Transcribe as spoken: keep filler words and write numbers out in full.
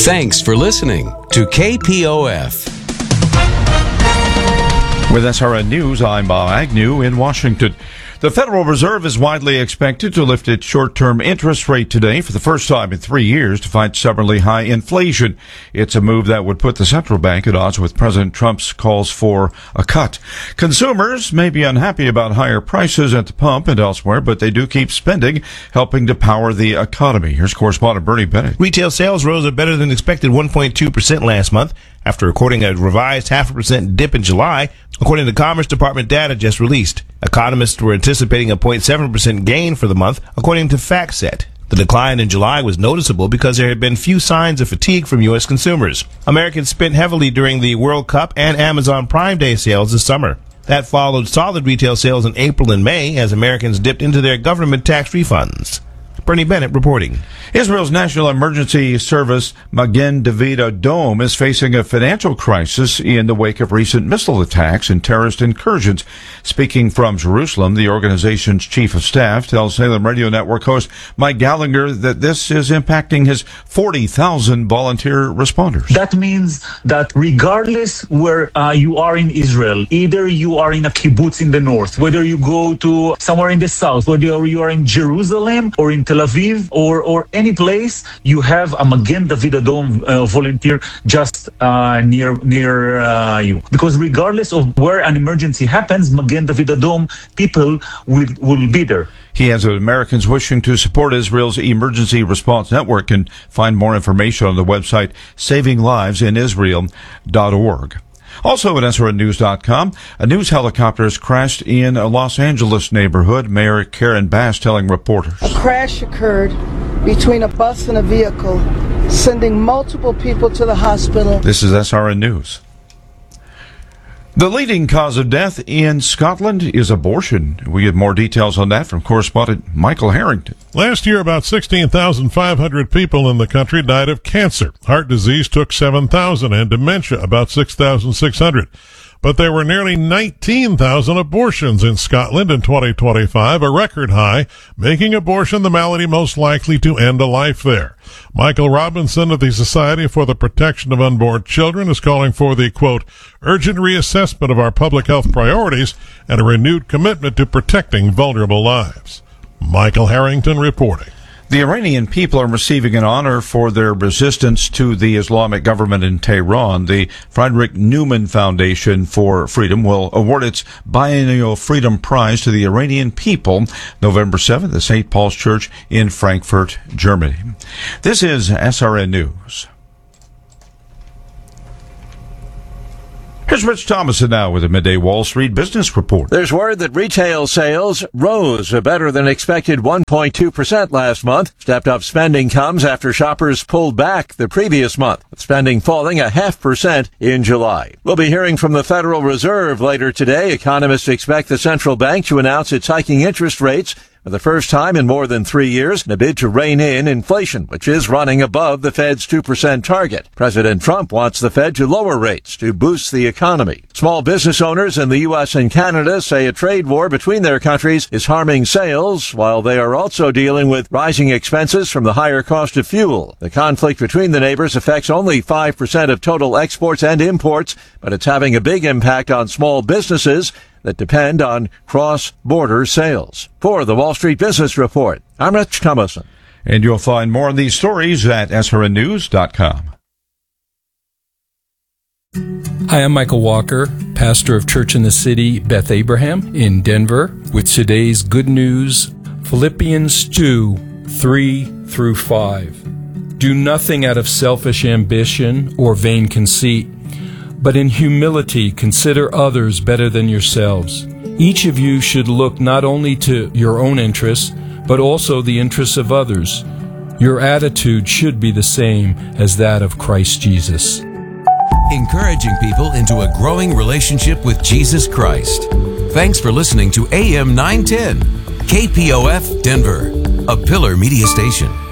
Thanks for listening to K P O F. With S R N News, I'm Bob Agnew in Washington. The Federal Reserve is widely expected to lift its short-term interest rate today for the first time in three years to fight stubbornly high inflation. It's a move that would put the central bank at odds with President Trump's calls for a cut. Consumers may be unhappy about higher prices at the pump and elsewhere, but they do keep spending, helping to power the economy. Here's correspondent Bernie Bennett. Retail sales rose a better than expected one point two percent last month after recording a revised half a percent dip in July, according to Commerce Department data just released. Economists were anticipating a zero point seven percent gain for the month, according to FactSet. The decline in July was noticeable because there had been few signs of fatigue from U S consumers. Americans spent heavily during the World Cup and Amazon Prime Day sales this summer. That followed solid retail sales in April and May as Americans dipped into their government tax refunds. Bernie Bennett reporting. Israel's National Emergency Service Magen David Adom is facing a financial crisis in the wake of recent missile attacks and terrorist incursions. Speaking from Jerusalem, the organization's chief of staff tells Salem Radio Network host Mike Gallagher that this is impacting his forty thousand volunteer responders. That means that regardless where uh, you are in Israel, either you are in a kibbutz in the north, whether you go to somewhere in the south, whether you are in Jerusalem or in Tel Aviv or, or any place, you have a Magen David Adom uh, volunteer just uh, near near uh, you. Because regardless of where an emergency happens, Magen David Adom people will, will be there. He adds that Americans wishing to support Israel's emergency response network can find more information on the website saving lives in israel dot org. Also at S R N news dot com, a news helicopter has crashed in a Los Angeles neighborhood. Mayor Karen Bass telling reporters. A crash occurred between a bus and a vehicle, sending multiple people to the hospital. This is S R N News. The leading cause of death in Scotland is abortion. We get more details on that from correspondent Michael Harrington. Last year, about sixteen thousand five hundred people in the country died of cancer. Heart disease took seven thousand and dementia about six thousand six hundred. But there were nearly nineteen thousand abortions in Scotland in twenty twenty-five, a record high, making abortion the malady most likely to end a life there. Michael Robinson of the Society for the Protection of Unborn Children is calling for the, quote, urgent reassessment of our public health priorities and a renewed commitment to protecting vulnerable lives. Michael Harrington reporting. The Iranian people are receiving an honor for their resistance to the Islamic government in Tehran. The Friedrich Neumann Foundation for Freedom will award its biennial Freedom Prize to the Iranian people November seventh at Saint Paul's Church in Frankfurt, Germany. This is S R N News. Here's Rich Thomason now with a midday Wall Street Business Report. There's word that retail sales rose a better than expected one point two percent last month. Stepped up spending comes after shoppers pulled back the previous month, with spending falling a half percent in July. We'll be hearing from the Federal Reserve later today. Economists expect the central bank to announce it's hiking interest rates for the first time in more than three years in a bid to rein in inflation, which is running above the Fed's two percent target. President Trump wants the Fed to lower rates to boost the economy. Small business owners in the U S and Canada say a trade war between their countries is harming sales, while they are also dealing with rising expenses from the higher cost of fuel. The conflict between the neighbors affects only five percent of total exports and imports, but it's having a big impact on small businesses that depend on cross-border sales. For the Wall Street Business Report, I'm Rich Thomason. And you'll find more on these stories at S R N news dot com. Hi, I'm Michael Walker, pastor of Church in the City, Beth Abraham in Denver, with today's good news, Philippians two, three through five. Do nothing out of selfish ambition or vain conceit, but in humility consider others better than yourselves. Each of you should look not only to your own interests, but also the interests of others. Your attitude should be the same as that of Christ Jesus. Encouraging people into a growing relationship with Jesus Christ. Thanks for listening to A M nine ten, K P O F Denver, a Pillar Media Station.